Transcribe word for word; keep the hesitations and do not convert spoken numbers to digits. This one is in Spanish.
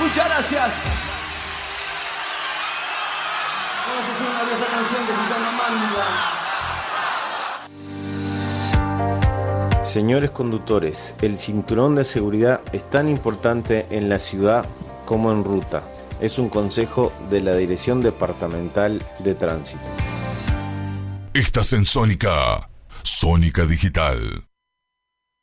Muchas gracias. Vamos a hacer una vieja canción que se llama Manda. Señores conductores, el cinturón de seguridad es tan importante en la ciudad como en ruta. Es un consejo de la Dirección Departamental de Tránsito. Estás en Sónica, Sónica Digital.